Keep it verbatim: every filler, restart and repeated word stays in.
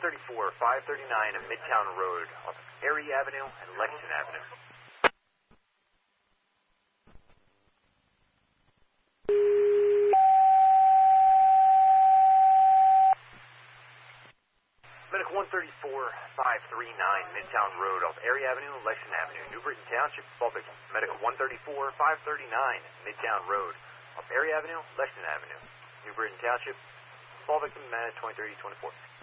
thirty-four, five thirty-nine Midtown Road, off Erie Avenue and Lexington Avenue. Medic one thirty-four, five thirty-nine Midtown Road, off Erie Avenue, Lexington Avenue, New Britain Township, fall victim. Medic one thirty-four, five thirty-nine Midtown Road, off Erie Avenue, Lexington Avenue, New Britain Township, fall victim, twenty thirty twenty-four.